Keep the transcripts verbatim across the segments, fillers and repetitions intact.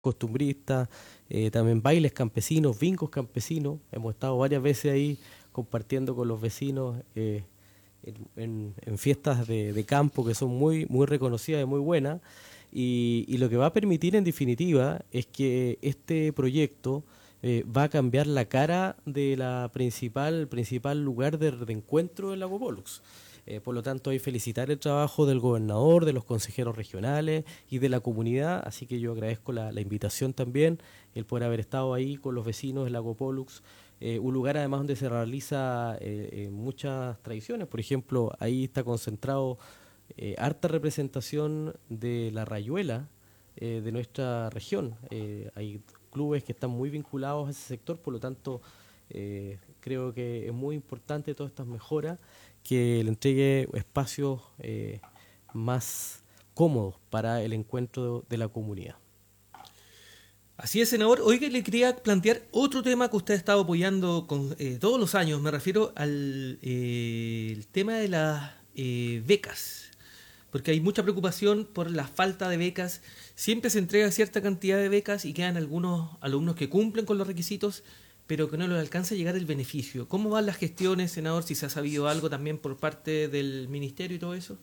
costumbristas, eh, también bailes campesinos, bingos campesinos. Hemos estado varias veces ahí compartiendo con los vecinos eh, en, en- en fiestas de, de campo que son muy, muy reconocidas y muy buenas. Y, y lo que va a permitir en definitiva es que este proyecto eh, va a cambiar la cara de la principal, principal lugar de, de encuentro del Lago Pollux. Eh, por lo tanto, hay felicitar el trabajo del gobernador, de los consejeros regionales y de la comunidad, así que yo agradezco la, la invitación también, el poder haber estado ahí con los vecinos del Lago Pollux, eh, un lugar además donde se realiza eh, eh, muchas tradiciones. Por ejemplo, ahí está concentrado eh, harta representación de la rayuela eh, de nuestra región. Eh, hay clubes que están muy vinculados a ese sector, por lo tanto, eh, creo que es muy importante todas estas mejoras, que le entregue espacios eh, más cómodos para el encuentro de la comunidad. Así es, senador. Oiga, le quería plantear otro tema que usted ha estado apoyando con, eh, todos los años. Me refiero al eh, el tema de las eh, becas. Porque hay mucha preocupación por la falta de becas. Siempre se entrega cierta cantidad de becas y quedan algunos alumnos que cumplen con los requisitos, pero que no les alcanza a llegar el beneficio. ¿Cómo van las gestiones, senador? Si se ha sabido algo también por parte del ministerio y todo eso.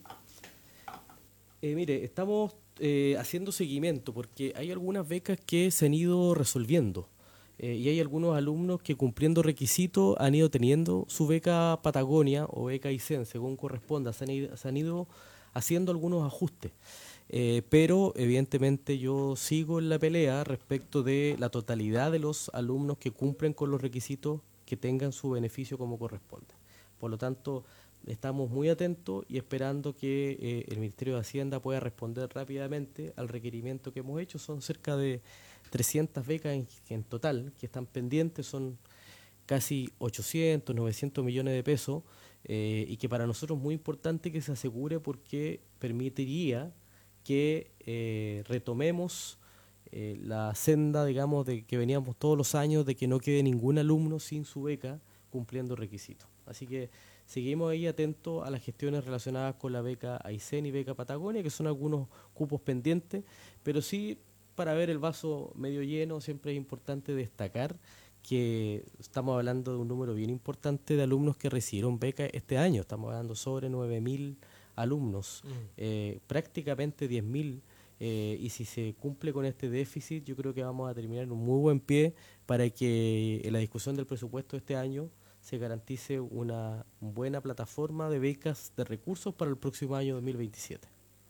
Eh, mire, estamos eh, haciendo seguimiento porque hay algunas becas que se han ido resolviendo eh, y hay algunos alumnos que cumpliendo requisitos han ido teniendo su beca Patagonia o beca ISEN, según corresponda. Se han ido, se han ido haciendo algunos ajustes. Eh, pero evidentemente yo sigo en la pelea respecto de la totalidad de los alumnos que cumplen con los requisitos que tengan su beneficio como corresponde. Por lo tanto, estamos muy atentos y esperando que eh, el Ministerio de Hacienda pueda responder rápidamente al requerimiento que hemos hecho. Son cerca de trescientas becas en, en total que están pendientes, son casi ochocientos, novecientos millones de pesos, eh, y que para nosotros es muy importante que se asegure porque permitiría que eh, retomemos eh, la senda, digamos, de que veníamos todos los años, de que no quede ningún alumno sin su beca cumpliendo requisitos. Así que seguimos ahí atentos a las gestiones relacionadas con la beca Aysén y beca Patagonia, que son algunos cupos pendientes, pero sí, para ver el vaso medio lleno, siempre es importante destacar que estamos hablando de un número bien importante de alumnos que recibieron beca este año. Estamos hablando sobre nueve mil alumnos, Mm. eh, prácticamente diez mil. Eh, y si se cumple con este déficit, yo creo que vamos a terminar en un muy buen pie para que en la discusión del presupuesto de este año se garantice una buena plataforma de becas de recursos para el próximo año dos mil veintisiete.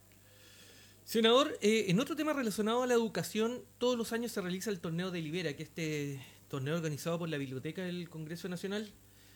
Senador, eh, en otro tema relacionado a la educación, todos los años se realiza el torneo de Libera, que es este torneo organizado por la Biblioteca del Congreso Nacional,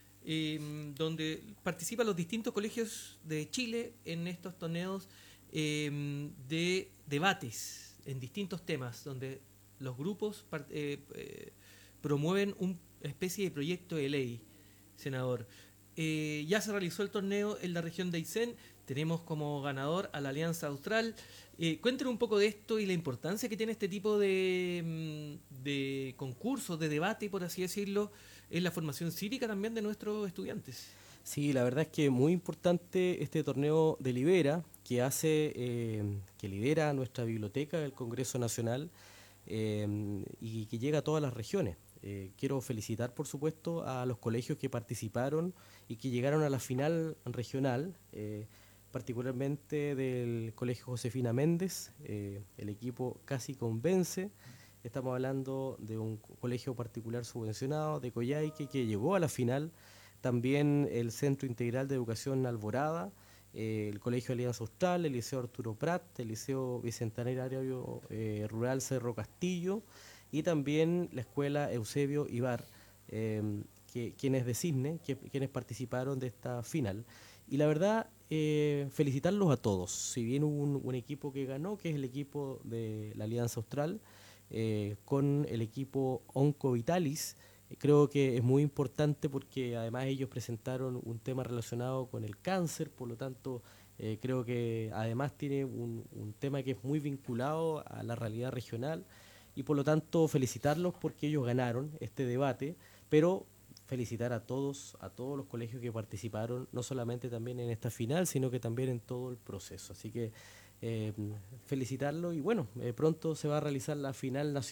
eh, donde participan los distintos colegios de Chile en estos torneos eh, de debates en distintos temas, donde los grupos part- eh, eh, promueven una especie de proyecto de ley, senador. Eh, ya se realizó el torneo en la región de Aysén, tenemos como ganador a la Alianza Austral. Eh, cuéntenos un poco de esto y la importancia que tiene este tipo de, mm, de concursos, de debate, por así decirlo, en la formación cívica también de nuestros estudiantes. Sí, la verdad es que muy importante este torneo de Libera, que hace, eh, que lidera nuestra biblioteca del Congreso Nacional, eh, y que llega a todas las regiones. Eh, quiero felicitar, por supuesto, a los colegios que participaron y que llegaron a la final regional, eh, particularmente del Colegio Josefina Méndez. Eh, el equipo casi convence. Estamos hablando de un colegio particular subvencionado de Coyhaique que llegó a la final. También el Centro Integral de Educación Alborada, eh, el Colegio Alianza Austral, el Liceo Arturo Prat, el Liceo Bicentenario eh, Rural Cerro Castillo y también la Escuela Eusebio Ibar, eh, que, quienes de Cisne, que, quienes participaron de esta final. Y la verdad, eh, felicitarlos a todos. Si bien hubo un, un equipo que ganó, que es el equipo de la Alianza Austral, eh, con el equipo Onco Vitalis, eh, creo que es muy importante porque además ellos presentaron un tema relacionado con el cáncer, por lo tanto eh, creo que además tiene un, un tema que es muy vinculado a la realidad regional y por lo tanto felicitarlos porque ellos ganaron este debate, pero felicitar a todos, a todos los colegios que participaron, no solamente también en esta final, sino que también en todo el proceso. Así que eh, felicitarlo y bueno, eh, pronto se va a realizar la final nacional